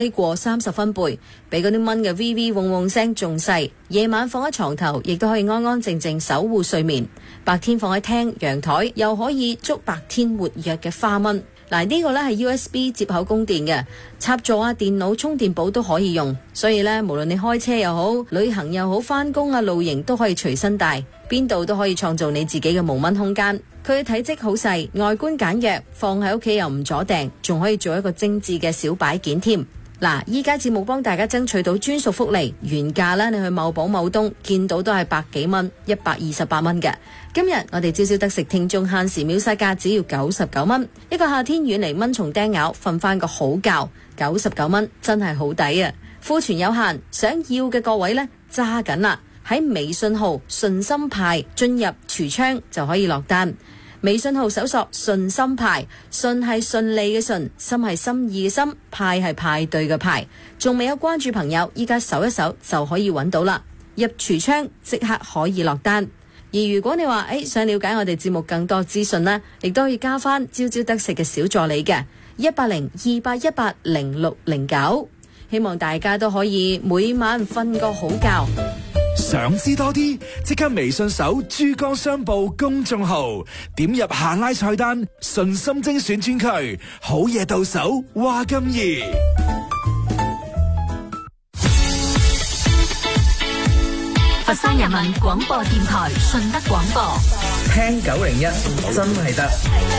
過30分貝，比嗰啲蚊嘅 VV 嗡嗡聲仲細。夜晚放喺床頭，亦都可以安安靜靜守護睡眠。白天放喺廳、陽台，又可以捉白天活躍嘅花蚊。嗱，呢個呢係 USB 接口供電嘅，插座啊、電腦充電寶都可以用。所以呢，無論你開車又好、旅行又好、返工啊、露營都可以隨身帶，邊度都可以創造你自己嘅無蚊空間。佢嘅體積好細，外觀簡約，放喺屋企又唔阻埞，仲可以做一個精緻嘅小擺件添。嗱，依家節目幫大家爭取到專屬福利，原價呢，你去某寶某東見到都係百幾蚊，128蚊嘅。今日我哋朝朝得食聽眾限時秒殺價只要99蚊，一個夏天遠離蚊蟲叮咬，瞓翻個好覺，99蚊真係好抵啊！庫存有限，想要嘅各位呢，揸緊啦！喺微信號順心派進入櫥窗就可以落單。微信號搜索順心派，順係順利嘅順，心係心意嘅心，派係派對嘅派。仲未有關注朋友，依家搜一搜就可以揾到啦。入櫥窗即刻可以落單。而如果你話想了解我哋節目更多資訊呢，亦都可以加翻朝朝得食嘅小助理嘅18028180609。希望大家都可以每晚瞓個好覺。 想知多啲，即刻微信搜珠江商報公眾號，點入下拉菜單，順心精選專區，好嘢到手，話咁易。 佛山人民廣播電台順德廣播， 聽901真係得。